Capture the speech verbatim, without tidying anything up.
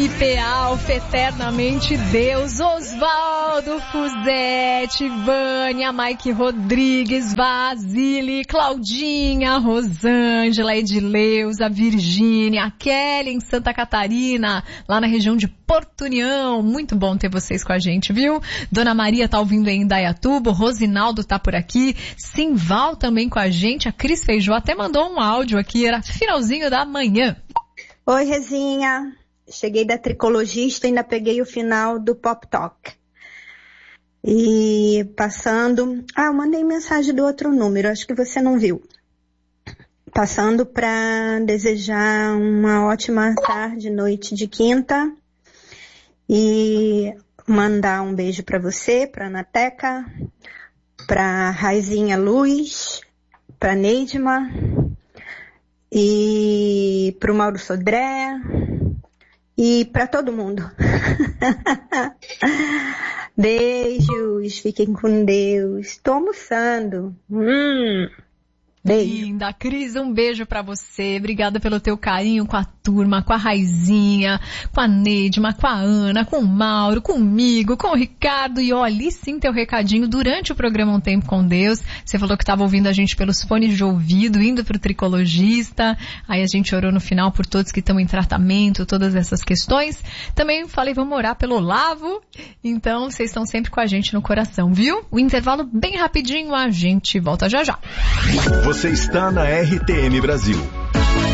Felipe Alfa, eternamente Deus, Osvaldo Fuzete, Vânia, Mike Rodrigues, Vasile, Claudinha, Rosângela, Edileuza, Virgínia, Kelly em Santa Catarina, lá na região de Porto União. Muito bom ter vocês com a gente, viu? Dona Maria tá ouvindo aí em Indaiatuba, o Rosinaldo tá por aqui, Simval também com a gente, a Cris Feijó até mandou um áudio aqui, era finalzinho da manhã. Oi, Rezinha. Cheguei da tricologista e ainda peguei o final do Pop Talk. E passando... Ah, eu mandei mensagem do outro número, acho que você não viu. Passando para desejar uma ótima tarde, noite de quinta. E mandar um beijo para você, para Anateca, para Raizinha Luz, para Neidma e para o Mauro Sodré e para todo mundo. Beijos, fiquem com Deus. Estou almoçando. Hum. Beijo. Linda, Cris, um beijo pra você. Obrigada pelo teu carinho com a turma, com a Raizinha, com a Neidma, com a Ana, com o Mauro, comigo, com o Ricardo. E olha, e sim teu recadinho durante o programa Um Tempo com Deus. Você falou que estava ouvindo a gente pelos fones de ouvido, indo pro tricologista. Aí a gente orou no final por todos que estão em tratamento, todas essas questões. Também falei, vamos orar pelo Olavo. Então, vocês estão sempre com a gente no coração, viu? O intervalo bem rapidinho, a gente volta já já. Você está na R T M Brasil.